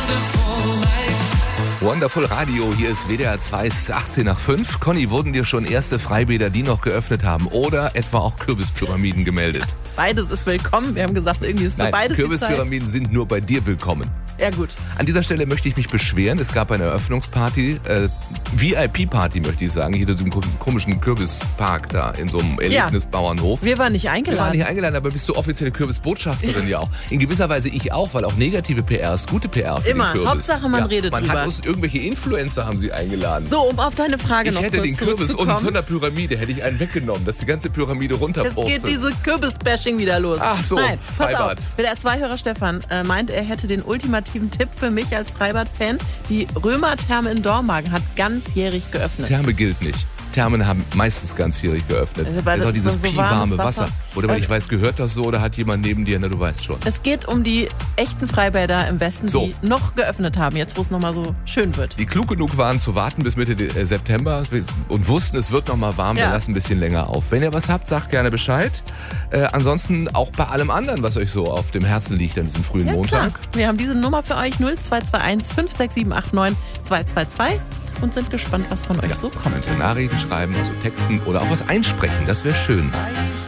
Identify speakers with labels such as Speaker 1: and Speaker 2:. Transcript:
Speaker 1: Wonderful Radio, hier ist WDR 2, es ist 18 nach 5. Conny, wurden dir schon erste Freibäder, die noch geöffnet haben, oder etwa auch Kürbispyramiden gemeldet?
Speaker 2: Beides ist willkommen. Wir haben gesagt, irgendwie ist für beides die Zeit.
Speaker 1: Kürbispyramiden sind nur bei dir willkommen.
Speaker 2: Ja, gut.
Speaker 1: An dieser Stelle möchte ich mich beschweren. Es gab eine Eröffnungsparty, VIP-Party möchte ich sagen, hier in diesem komischen Kürbispark da in so einem Erlebnisbauernhof.
Speaker 2: Wir waren nicht eingeladen.
Speaker 1: Wir waren nicht eingeladen, aber bist du offizielle Kürbisbotschafterin ja auch. In gewisser Weise ich auch, weil auch negative PR ist gute PR für
Speaker 2: immer.
Speaker 1: den Kürbis.
Speaker 2: Hauptsache man redet
Speaker 1: man
Speaker 2: drüber.
Speaker 1: Man hat uns irgendwelche Influencer haben sie eingeladen.
Speaker 2: So, um auf deine Frage noch kurz
Speaker 1: zurückzukommen. Ich hätte den Kürbis unten von der Pyramide, hätte ich einen weggenommen, dass die ganze Pyramide runterpurzelt.
Speaker 2: Jetzt geht diese Kürbis-Bashing wieder los.
Speaker 1: Ach so,
Speaker 2: nein, pass
Speaker 1: Freibad.
Speaker 2: auf. Der WDR-2-Hörer Stefan meint, er hätte den ultimativen Tipp für mich als Freibad-Fan. Die Römer-Therme in Dormagen hat ganzjährig geöffnet.
Speaker 1: Therme gilt nicht. Thermen haben meistens ganzjährig geöffnet.
Speaker 2: Weil
Speaker 1: das ist auch dieses
Speaker 2: so
Speaker 1: piwarme
Speaker 2: Wasser.
Speaker 1: Oder weil ich weiß, gehört das so oder hat jemand neben dir? Na, du weißt schon.
Speaker 2: Es geht um die echten Freibäder im Westen, die noch geöffnet haben, jetzt wo es nochmal so schön wird.
Speaker 1: Die klug genug waren zu warten bis Mitte September und wussten, es wird nochmal warm, wir lassen ein bisschen länger auf. Wenn ihr was habt, sagt gerne Bescheid. Ansonsten auch bei allem anderen, was euch so auf dem Herzen liegt an diesem frühen Montag.
Speaker 2: Klar. Wir haben diese Nummer für euch, 0221 56789 222. Und sind gespannt, was von euch so kommt.
Speaker 1: Könnt ihr Nachrichten schreiben, also Texten oder auch was einsprechen, das wäre schön.